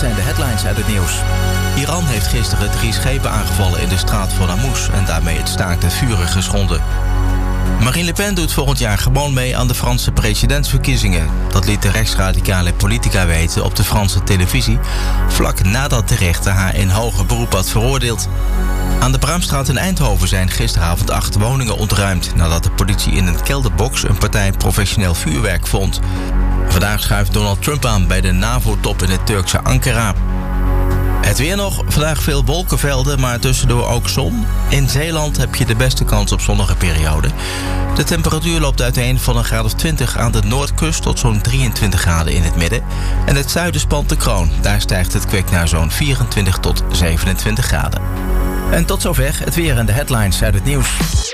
zijn de headlines uit het nieuws. Iran heeft gisteren 3 schepen aangevallen in de straat van Hormuz en daarmee het staakt het vuren geschonden. Marine Le Pen doet volgend jaar gewoon mee aan de Franse presidentsverkiezingen. Dat liet de rechtsradicale politica weten op de Franse televisie, vlak nadat de rechter haar in hoger beroep had veroordeeld. Aan de Braamstraat in Eindhoven zijn gisteravond 8 woningen ontruimd nadat de politie in een kelderbox een partij professioneel vuurwerk vond. Vandaag schuift Donald Trump aan bij de NAVO-top in het Turkse Ankara. Het weer nog, vandaag veel wolkenvelden, maar tussendoor ook zon. In Zeeland heb je de beste kans op zonnige periode. De temperatuur loopt uiteen van een graad of 20 aan de noordkust tot zo'n 23 graden in het midden. En het zuiden spant de kroon. Daar stijgt het kwik naar zo'n 24 tot 27 graden. En tot zover het weer en de headlines uit het nieuws.